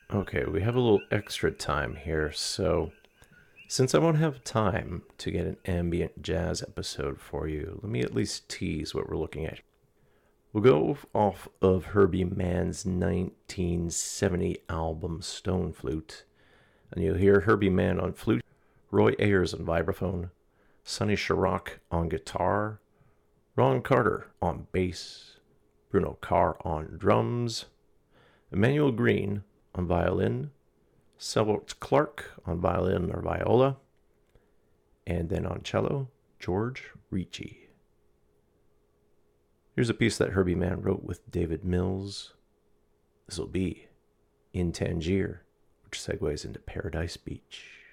Okay, we have a little extra time here, so since I won't have time to get an ambient jazz episode for you, let me at least tease what we're looking at. We'll go off of Herbie Mann's 1970 album Stone Flute, and you'll hear Herbie Mann on flute, Roy Ayers on vibraphone, Sonny Sharrock on guitar, Ron Carter on bass, Bruno Carr on drums, Emmanuel Green on violin, Selbert Clark on violin or viola, and then on cello, George Ricci. Here's a piece that Herbie Mann wrote with David Mills. This will be In Tangier, which segues into Paradise Beach.